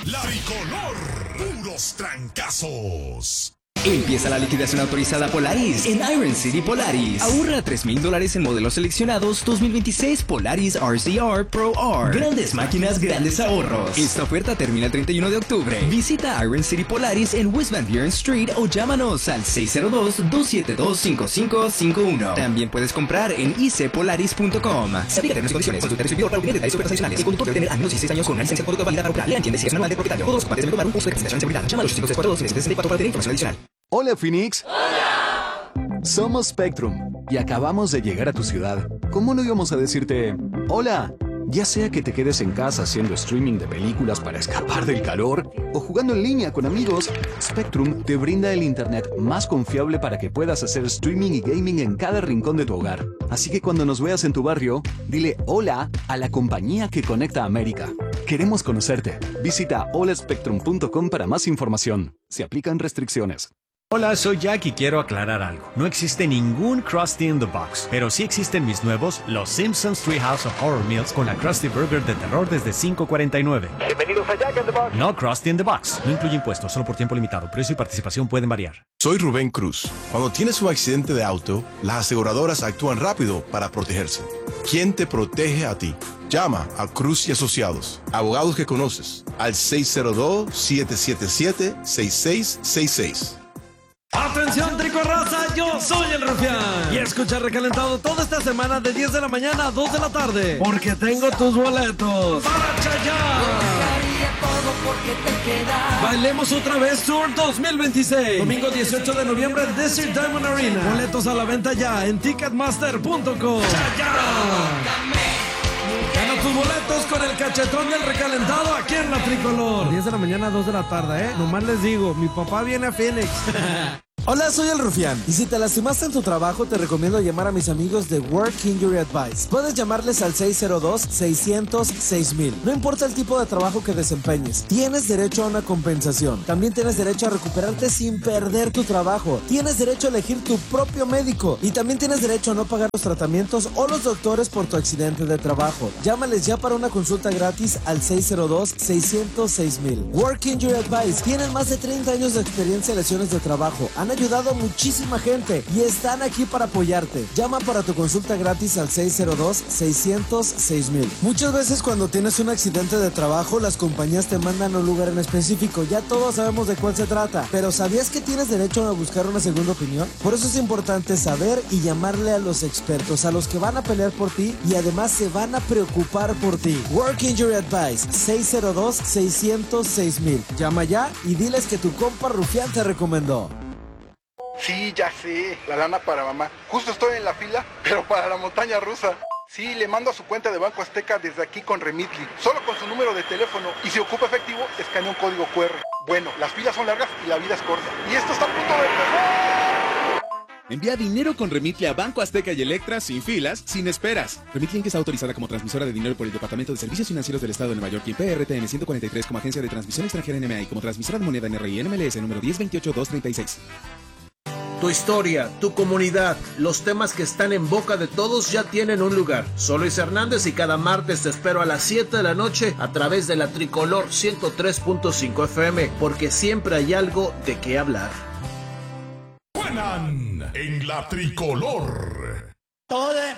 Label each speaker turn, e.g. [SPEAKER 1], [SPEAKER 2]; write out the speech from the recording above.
[SPEAKER 1] La Tricolor, puros trancazos.
[SPEAKER 2] Empieza la liquidación autorizada Polaris en Iron City Polaris. Ahorra $3,000 en modelos seleccionados 2026 Polaris RCR Pro R. Grandes máquinas, grandes ahorros. Esta oferta termina el 31 de octubre. Visita Iron City Polaris en West Van Buren Street o llámanos al 602-272-5551. También puedes comprar en icpolaris.com. Se aplica términos y condiciones. Consulta el servidor para obtener detalles y ofertas adicionales. El conductor debe tener al menos 16 años con una licencia de conductor válida para operar. Entiende si es manual de propietario. Todos los compartes deben tomar un curso de capacitación de seguridad. Llama al 85342-764 para obtener información adicional.
[SPEAKER 3] Hola, Phoenix. ¡Hola! Somos Spectrum y acabamos de llegar a tu ciudad. ¿Cómo no íbamos a decirte hola? Ya sea que te quedes en casa haciendo streaming de películas para escapar del calor o jugando en línea con amigos, Spectrum te brinda el internet más confiable para que puedas hacer streaming y gaming en cada rincón de tu hogar. Así que cuando nos veas en tu barrio, dile hola a la compañía que conecta a América. Queremos conocerte. Visita holaspectrum.com para más información. Se aplican restricciones.
[SPEAKER 4] Hola, soy Jack y quiero aclarar algo. No existe ningún Krusty in the Box, pero sí existen mis nuevos Los Simpsons Treehouse of Horror Meals con la Krusty Burger de terror desde $5.49.
[SPEAKER 5] Bienvenidos a Jack in the Box.
[SPEAKER 4] No Krusty in the Box. No incluye impuestos, solo por tiempo limitado. Precio y participación pueden variar.
[SPEAKER 6] Soy Rubén Cruz. Cuando tienes un accidente de auto, las aseguradoras actúan rápido para protegerse. ¿Quién te protege a ti? Llama a Cruz y Asociados, abogados que conoces, al 602-777-6666.
[SPEAKER 7] Atención Tricorraza, yo soy el Rufián y escucha Recalentado toda esta semana de 10 de la mañana a 2 de la tarde porque tengo tus boletos para Chayanne. Bailemos otra vez Tour 2026, domingo 18 de noviembre en Desert Diamond Arena. Boletos a la venta ya en Ticketmaster.com. Chayanne. Gana tus boletos con el cachetón del Recalentado aquí en la Tricolor. 10 de la mañana a 2 de la tarde, Nomás les digo, mi papá viene a Phoenix.
[SPEAKER 8] Hola, soy el Rufián. Y si te lastimaste en tu trabajo, te recomiendo llamar a mis amigos de Work Injury Advice. Puedes llamarles al 602-600-6000. No importa el tipo de trabajo que desempeñes, tienes derecho a una compensación. También tienes derecho a recuperarte sin perder tu trabajo. Tienes derecho a elegir tu propio médico. Y también tienes derecho a no pagar los tratamientos o los doctores por tu accidente de trabajo. Llámales ya para una consulta gratis al 602-600-6000. Work Injury Advice. Tienen más de 30 años de experiencia en lesiones de trabajo. Han ayudado a muchísima gente y están aquí para apoyarte. Llama para tu consulta gratis al 602-600-6000. Muchas veces cuando tienes un accidente de trabajo, las compañías te mandan a un lugar en específico. Ya todos sabemos de cuál se trata, pero ¿sabías que tienes derecho a buscar una segunda opinión? Por eso es importante saber y llamarle a los expertos, a los que van a pelear por ti y además se van a preocupar por ti. Work Injury Advice, 602-600-6000. Llama ya y diles que tu compa Rufián te recomendó.
[SPEAKER 9] Sí, ya sé, la lana para mamá. Justo estoy en la fila, pero para la montaña rusa. Sí, le mando a su cuenta de Banco Azteca desde aquí con Remitly, solo con su número de teléfono. Y si ocupa efectivo, escanea un código QR. Bueno, las filas son largas y la vida es corta. Y esto está a punto de empezar.
[SPEAKER 10] Envía dinero con Remitly a Banco Azteca y Electra sin filas, sin esperas. Remitly es autorizada como transmisora de dinero por el Departamento de Servicios Financieros del Estado de Nueva York y PRTN 143 como agencia de transmisión extranjera NMA y como transmisora de moneda NRI NMLS número 1028236.
[SPEAKER 11] Tu historia, tu comunidad, los temas que están en boca de todos ya tienen un lugar. Soy Luis Hernández y cada martes te espero a las 7 de la noche a través de la Tricolor 103.5 FM, porque siempre hay algo de qué hablar.
[SPEAKER 1] Suenan en la Tricolor.
[SPEAKER 12] Todo es